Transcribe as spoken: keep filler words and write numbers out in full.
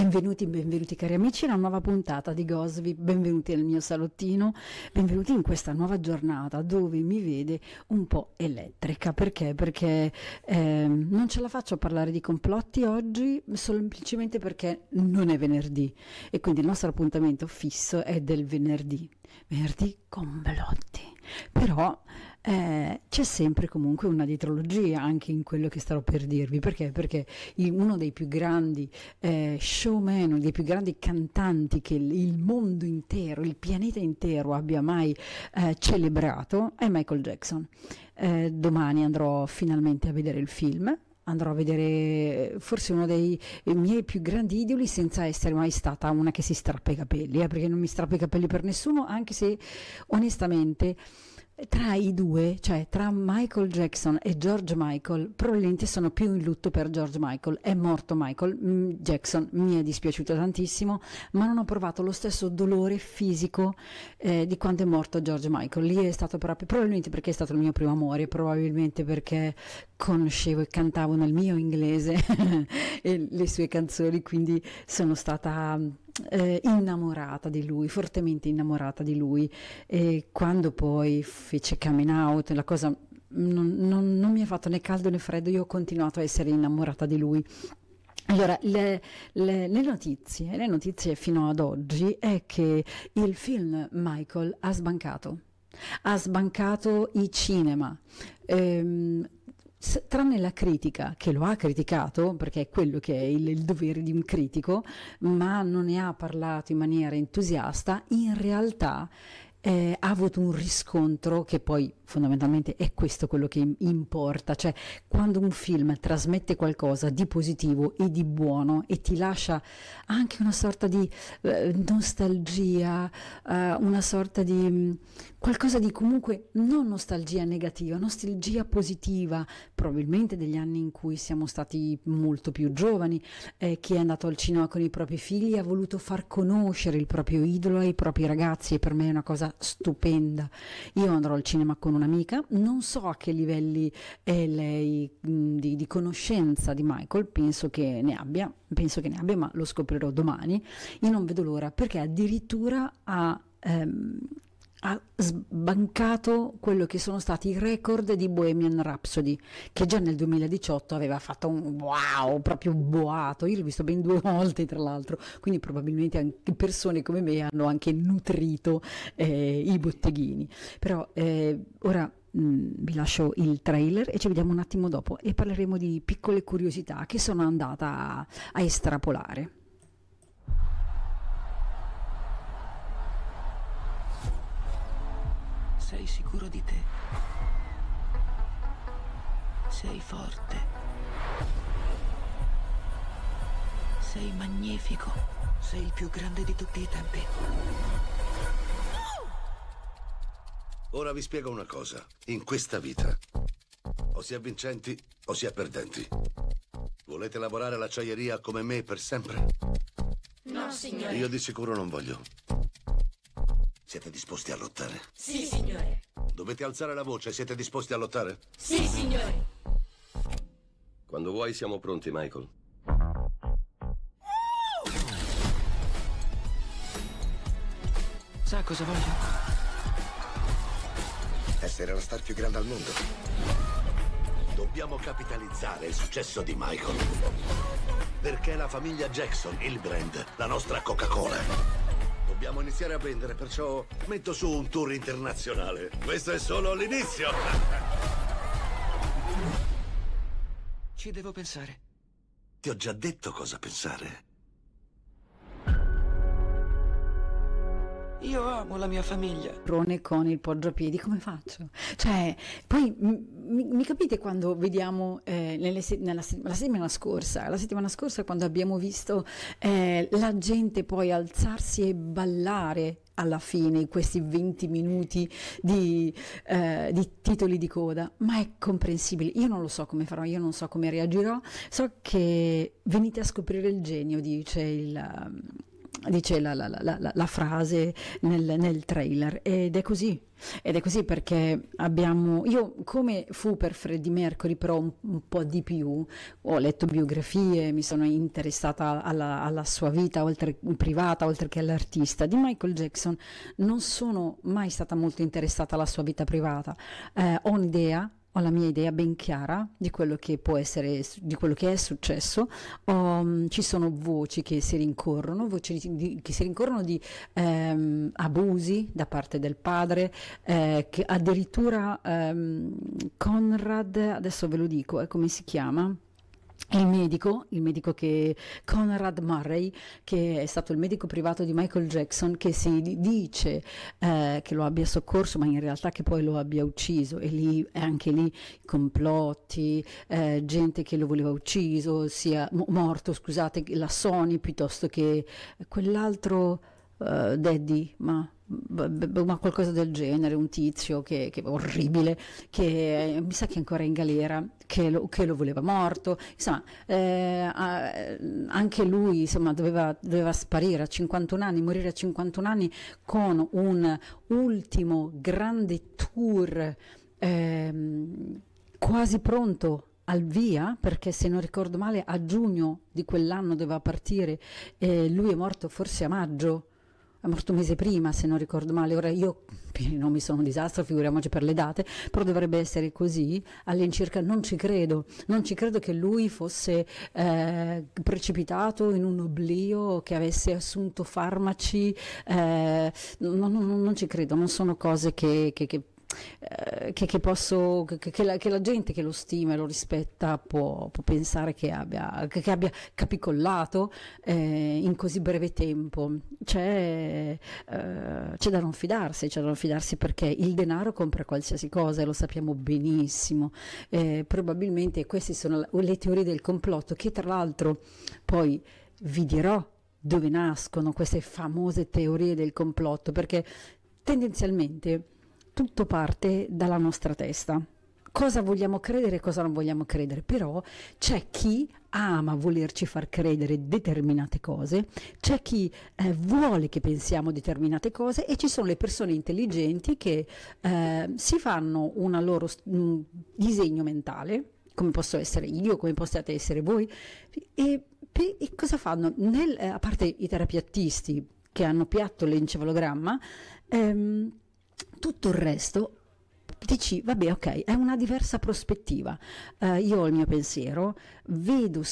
Benvenuti, benvenuti cari amici, a una nuova puntata di Gossip, benvenuti nel mio salottino, benvenuti in questa nuova giornata dove mi vede un po' elettrica. Perché? Perché eh, non ce la faccio a parlare di complotti oggi, semplicemente perché non è venerdì e quindi il nostro appuntamento fisso è del venerdì, venerdì complotti. Però eh, c'è sempre comunque una dietrologia anche in quello che starò per dirvi. Perché? Perché il, uno dei più grandi eh, showman, uno dei più grandi cantanti che il, il mondo intero, il pianeta intero abbia mai eh, celebrato è Michael Jackson. Eh, domani andrò finalmente a vedere il film. Andrò a vedere forse uno dei miei più grandi idoli senza essere mai stata una che si strappa i capelli, eh, perché non mi strappo i capelli per nessuno, anche se onestamente tra i due, cioè tra Michael Jackson e George Michael, probabilmente sono più in lutto per George Michael. È morto Michael Jackson, mi è dispiaciuto tantissimo, ma non ho provato lo stesso dolore fisico eh, di quando è morto George Michael. Lì è stato proprio, probabilmente perché è stato il mio primo amore, probabilmente perché conoscevo e cantavo nel mio inglese e le sue canzoni, quindi sono stata eh, innamorata di lui, fortemente innamorata di lui. E quando poi fece coming out, la cosa non, non, non mi ha fatto né caldo né freddo, io ho continuato a essere innamorata di lui. Allora, le, le, le notizie, le notizie fino ad oggi è che il film Michael ha sbancato, ha sbancato i cinema. Ehm, tranne la critica, che lo ha criticato, perché è quello che è il, il dovere di un critico, ma non ne ha parlato in maniera entusiasta, in realtà eh, ha avuto un riscontro che poi fondamentalmente è questo quello che importa. Cioè, quando un film trasmette qualcosa di positivo e di buono e ti lascia anche una sorta di eh, nostalgia, eh, una sorta di mh, qualcosa di comunque non nostalgia negativa, nostalgia positiva, probabilmente degli anni in cui siamo stati molto più giovani, eh, chi è andato al cinema con i propri figli ha voluto far conoscere il proprio idolo ai propri ragazzi, e per me è una cosa stupenda. Io andrò al cinema con un'amica, non so a che livelli è lei mh, di, di conoscenza di Michael, penso che ne abbia, penso che ne abbia, ma lo scoprirò domani. Io non vedo l'ora, perché addirittura ha ehm, ha sbancato quello che sono stati i record di Bohemian Rhapsody, che già nel duemiladiciotto aveva fatto un wow, proprio boato. Io l'ho visto ben due volte tra l'altro, quindi probabilmente anche persone come me hanno anche nutrito eh, i botteghini. Però eh, ora mh, vi lascio il trailer e ci vediamo un attimo dopo e parleremo di piccole curiosità che sono andata a, a estrapolare. Sei sicuro di te? Sei forte? Sei magnifico? Sei il più grande di tutti i tempi? Ora vi spiego una cosa. In questa vita o si è vincenti o si è perdenti. Volete lavorare all'acciaieria come me per sempre? No, signore. Io di sicuro non voglio. Siete disposti a lottare? Sì, signore. Dovete alzare la voce, siete disposti a lottare? Sì, signore. Quando vuoi siamo pronti, Michael. Sa cosa voglio? Essere la star più grande al mondo. Dobbiamo capitalizzare il successo di Michael. Perché è la famiglia Jackson, il brand, la nostra Coca-Cola. Dobbiamo iniziare a vendere, perciò metto su un tour internazionale. Questo è solo l'inizio. Ci devo pensare. Ti ho già detto cosa pensare. Io amo la mia famiglia. Rone con il poggiapiedi, come faccio? Cioè, poi mi, mi capite quando vediamo eh, nelle, nella, la settimana scorsa, la settimana scorsa quando abbiamo visto eh, la gente poi alzarsi e ballare alla fine questi venti minuti di, eh, di titoli di coda, ma è comprensibile. Io non lo so come farò, io non so come reagirò, so che venite a scoprire il genio, dice il dice la, la, la, la, la frase nel, nel trailer, ed è così. Ed è così perché abbiamo, io come fu per Freddie Mercury, però un, un po' di più, ho letto biografie, mi sono interessata alla, alla sua vita oltre privata, oltre che all'artista. Di Michael Jackson non sono mai stata molto interessata alla sua vita privata, eh, ho un'idea, ho la mia idea ben chiara di quello che può essere, di quello che è successo. Um, ci sono voci che si rincorrono, voci di, che si rincorrono di ehm, abusi da parte del padre, eh, che addirittura ehm, Conrad, adesso ve lo dico, eh, come si chiama? Il medico, il medico che Conrad Murray, che è stato il medico privato di Michael Jackson, che si dice eh, che lo abbia soccorso, ma in realtà che poi lo abbia ucciso, e lì anche lì complotti, eh, gente che lo voleva ucciso, sia morto, scusate, la Sony piuttosto che quell'altro uh, Daddy, ma ma qualcosa del genere, un tizio che, che orribile, che mi sa che è ancora in galera, che lo, che lo voleva morto, insomma, eh, anche lui insomma doveva, doveva sparire a cinquantuno anni, morire a cinquantuno anni con un ultimo grande tour ehm, quasi pronto al via, perché se non ricordo male a giugno di quell'anno doveva partire, e lui è morto forse a maggio. È morto un mese prima, se non ricordo male. Ora io non mi sono un disastro, figuriamoci per le date, però dovrebbe essere così. All'incirca non ci credo, non ci credo che lui fosse eh, precipitato in un oblio, che avesse assunto farmaci, eh, non, non, non ci credo, non sono cose che... che, che Che, che posso che, che, la, che la gente che lo stima e lo rispetta può, può pensare che abbia, che, che abbia capicollato eh, in così breve tempo. C'è, eh, c'è da non fidarsi, c'è da non fidarsi perché il denaro compra qualsiasi cosa e lo sappiamo benissimo. Eh, probabilmente queste sono le teorie del complotto, che tra l'altro poi vi dirò dove nascono queste famose teorie del complotto, perché tendenzialmente tutto parte dalla nostra testa. Cosa vogliamo credere e cosa non vogliamo credere, però c'è chi ama volerci far credere determinate cose, c'è chi eh, vuole che pensiamo determinate cose, e ci sono le persone intelligenti che eh, si fanno una loro un disegno mentale, come posso essere io, come possiate essere voi, e, e cosa fanno? Nel, a parte i terapiattisti che hanno piatto l'encefalogramma, ehm, tutto il resto dici, vabbè, ok, è una diversa prospettiva. Uh, io ho il mio pensiero, vedo